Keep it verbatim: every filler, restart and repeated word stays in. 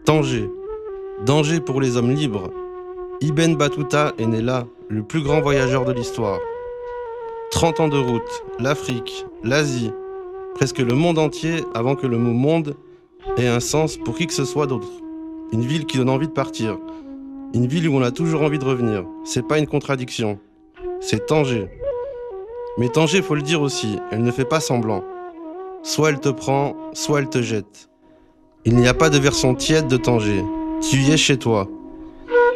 Tanger. Danger pour les hommes libres. Ibn Battuta est né là, le plus grand voyageur de l'histoire. trente ans de route, l'Afrique, l'Asie, presque le monde entier avant que le mot monde ait un sens pour qui que ce soit d'autre. Une ville qui donne envie de partir. Une ville où on a toujours envie de revenir. C'est pas une contradiction. C'est Tanger. Mais Tanger, faut le dire aussi, elle ne fait pas semblant. Soit elle te prend, soit elle te jette. Il n'y a pas de version tiède de Tanger. Tu y es chez toi.